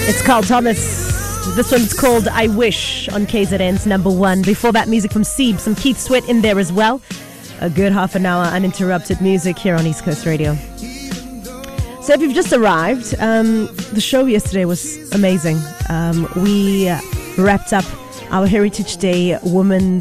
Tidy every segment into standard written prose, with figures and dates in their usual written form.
It's Carl Thomas. This one's called I Wish on KZN's number one. Before that, music from Sieb, some Keith Sweat in there as well. A good half an hour uninterrupted music here on East Coast Radio. So if you've just arrived, the show yesterday was amazing. We wrapped up our Heritage Day Women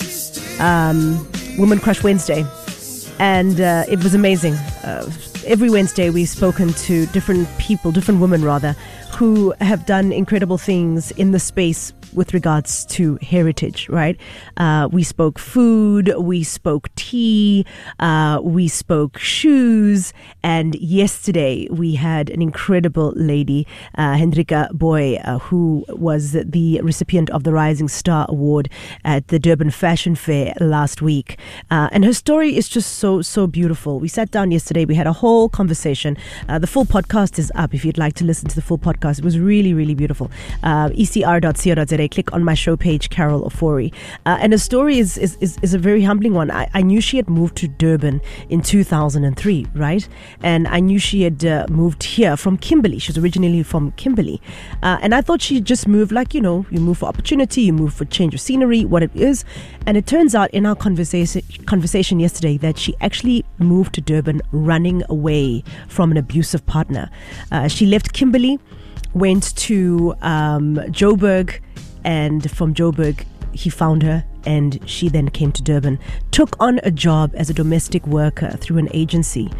Crush Wednesday, and it was amazing. Every Wednesday we've spoken to different people, different women rather, who have done incredible things in the space with regards to heritage, right? We spoke food, we spoke tea, we spoke shoes, and yesterday we had an incredible lady, Hendrika Boy, who was the recipient of the Rising Star Award at the Durban Fashion Fair last week. And her story is just so beautiful. We sat down yesterday, we had a whole conversation. The full podcast is up if you'd like to listen to the full podcast. It was really, really beautiful. ecr.co.za. Click on my show page, Carol Ofori. And her story is a very humbling one. I knew she had moved to Durban in 2003, right? And I knew she had moved here from Kimberley. She was originally from Kimberley. And I thought she just moved like, you move for opportunity, you move for change of scenery, what it is. And it turns out in our conversation yesterday that she actually moved to Durban running away from an abusive partner. She left Kimberley, went to Joburg, and from Joburg he found her, and she then came to Durban, took on a job as a domestic worker through an agency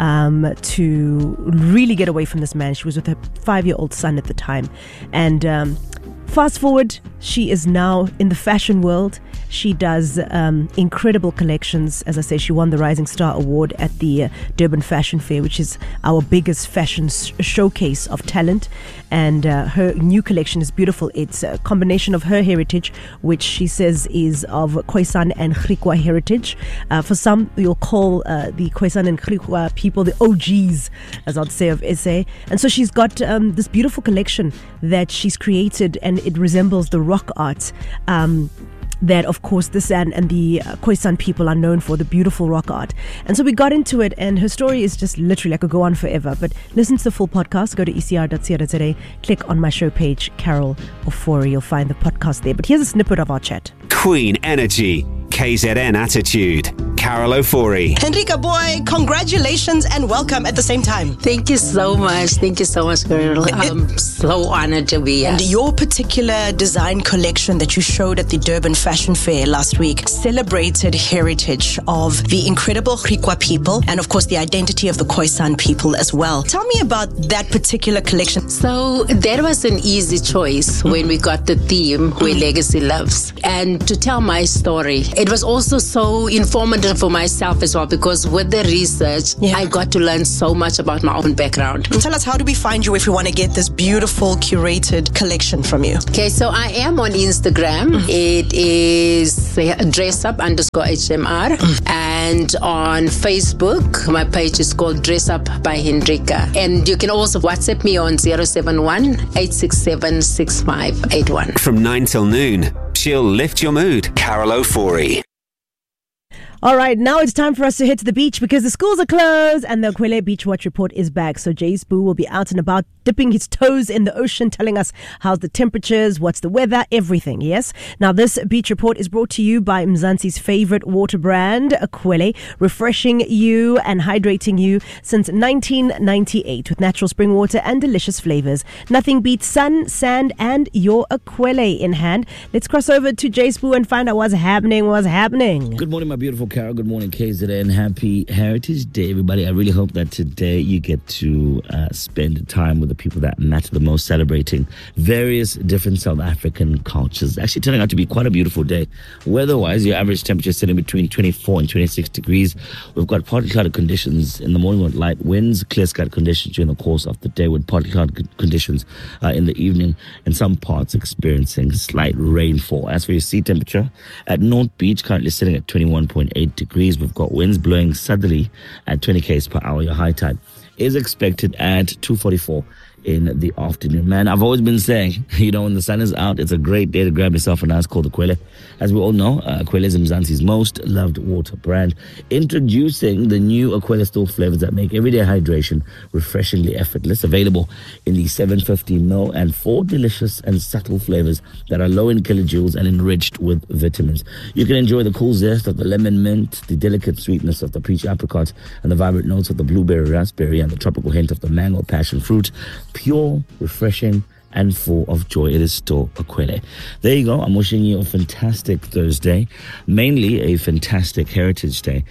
to really get away from this man. She was with her 5-year-old son at the time, and fast forward, she is now in the fashion world. She does incredible collections. As I say, she won the Rising Star Award at the Durban Fashion Fair, which is our biggest fashion showcase of talent. And her new collection is beautiful. It's a combination of her heritage, which she says is of Khoisan and Griqua heritage. For some, you'll call the Khoisan and Griqua people the OGs, as I'd say, of SA. And so she's got this beautiful collection that she's created, and it resembles the rock art that, of course, the San and the Khoisan people are known for, the beautiful rock art. And so we got into it, and her story is just literally, I could go on forever. But listen to the full podcast. Go to ecr.co.za, click on my show page, Carol Ofori. You'll find the podcast there. But here's a snippet of our chat. Queen Energy, KZN Attitude, Carol Ofori. Hendrika Boy, congratulations and welcome at the same time. Thank you so much. Thank you so much, Carol. I'm so honored to be here. And your particular design collection that you showed at the Durban Fashion Fair last week celebrated heritage of the incredible Griqua people and, of course, the identity of the Khoisan people as well. Tell me about that particular collection. So that was an easy choice when we got the theme Where Legacy Lives. And to tell my story, it was also so informative for myself as well, because with the research, I got to learn so much about my own background. And tell us, how do we find you if we want to get this beautiful curated collection from you? Okay, so I am on Instagram. It is dressup_HMR. And on Facebook, my page is called Dress Up by Hendrika. And you can also WhatsApp me on 071-867-6581. From 9 till noon, she'll lift your mood. Carol Ofori. All right, now it's time for us to head to the beach because the schools are closed and the Kwele Beach Watch Report is back. So Jay Spoo will be out and about, dipping his toes in the ocean, telling us how's the temperatures, what's the weather, everything, yes? Now, this beach report is brought to you by Mzansi's favorite water brand, Kwele, refreshing you and hydrating you since 1998 with natural spring water and delicious flavors. Nothing beats sun, sand, and your Kwele in hand. Let's cross over to Jay Spoo and find out what's happening. Good morning, my beautiful Carol. Good morning, KZN. Happy Heritage Day, everybody. I really hope that today you get to spend time with the people that matter the most, celebrating various different South African cultures. Actually turning out to be quite a beautiful day. Weather-wise, your average temperature is sitting between 24 and 26 degrees. We've got partly cloudy conditions in the morning with light winds, clear sky conditions during the course of the day with partly cloudy conditions in the evening, and some parts experiencing slight rainfall. As for your sea temperature, at North Beach, currently sitting at 21.8 degrees. We've got winds blowing southerly at 20 km per hour. Your high tide is expected at 2:44 in the afternoon. Man, I've always been saying, when the sun is out, it's a great day to grab yourself a nice cold Akwele. As we all know, Akwele is Mzansi's most loved water brand. Introducing the new Akwele Still flavors that make everyday hydration refreshingly effortless. Available in the 750ml and 4 delicious and subtle flavors that are low in kilojoules and enriched with vitamins. You can enjoy the cool zest of the lemon mint, the delicate sweetness of the peach apricot, and the vibrant notes of the blueberry raspberry, and the tropical hint of the mango passion fruit. Pure, refreshing, and full of joy. It is still Akwele. There you go. I'm wishing you a fantastic Thursday, mainly a fantastic Heritage Day.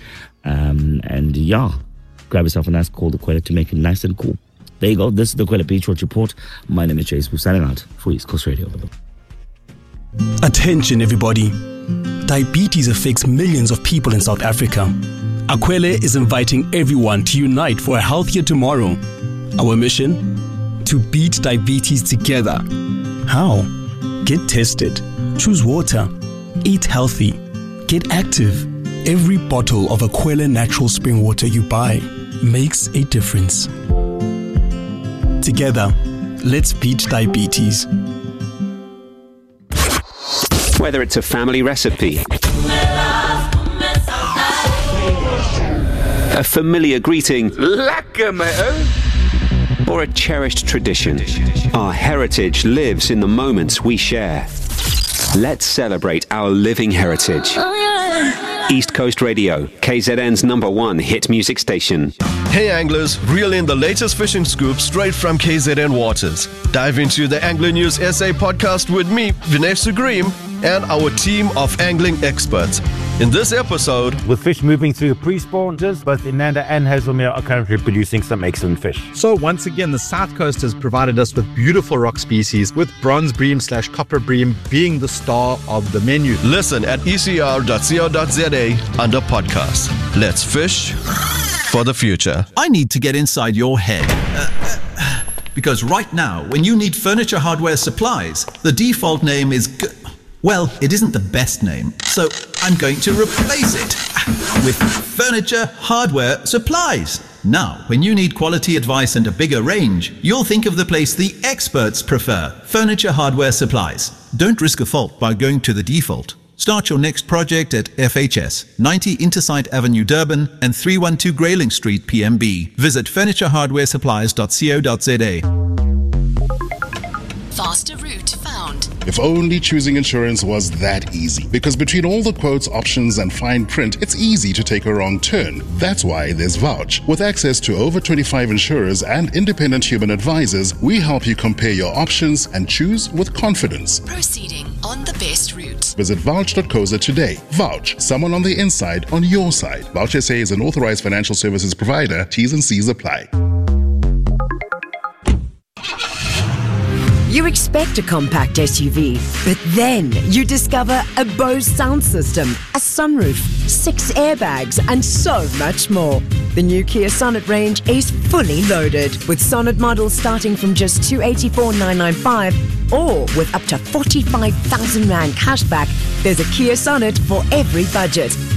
Grab yourself a nice cold Akwele to make it nice and cool. There you go. This is the Akwele Beach Watch Report. My name is Chase. We're signing out for East Coast Radio. Attention, everybody. Diabetes affects millions of people in South Africa. Akwele is inviting everyone to unite for a healthier tomorrow. Our mission? To beat diabetes together. How? Get tested. Choose water. Eat healthy. Get active. Every bottle of Akwele natural spring water you buy makes a difference. Together, let's beat diabetes. Whether it's a family recipe, a familiar greeting, Lekker, mate. or a cherished tradition, our heritage lives in the moments we share. Let's celebrate our living heritage. East Coast Radio, KZN's #1 hit music station. Hey anglers, reel in the latest fishing scoop straight from KZN Waters. Dive into the Angler News SA podcast with me, Vinesh Sugrim, and our team of angling experts. In this episode, with fish moving through the pre-spawners, both Inanda and Hazelmere are currently producing some excellent fish. So once again, the South Coast has provided us with beautiful rock species, with bronze bream/copper bream being the star of the menu. Listen at ecr.co.za under podcasts. Let's fish for the future. I need to get inside your head. Because right now, when you need furniture hardware supplies, the default name is... Well, it isn't the best name, so I'm going to replace it with Furniture Hardware Supplies. Now, when you need quality advice and a bigger range, you'll think of the place the experts prefer, Furniture Hardware Supplies. Don't risk a fault by going to the default. Start your next project at FHS, 90 Intersite Avenue, Durban, and 312 Grayling Street, PMB. Visit furniturehardwaresupplies.co.za. Faster route found. If only choosing insurance was that easy. Because between all the quotes, options, and fine print, it's easy to take a wrong turn. That's why there's Vouch. With access to over 25 insurers and independent human advisors, we help you compare your options and choose with confidence. Proceeding on the best route. Visit vouch.co.za today. Vouch, someone on the inside on your side. Vouch SA is an authorized financial services provider. T's and C's apply. You expect a compact SUV, but then you discover a Bose sound system, a sunroof, 6 airbags, and so much more. The new Kia Sonet range is fully loaded, with Sonet models starting from just $284,995 or with up to 45,000 Rand cashback. There's a Kia Sonet for every budget.